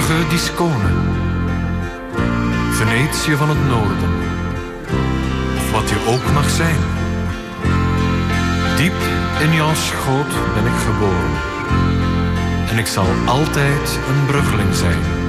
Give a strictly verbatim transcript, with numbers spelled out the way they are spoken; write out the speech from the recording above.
Brugge di Scone, Venetië van het noorden, of wat je ook mag zijn. Diep in jouw schoot ben ik geboren en ik zal altijd een bruggeling zijn.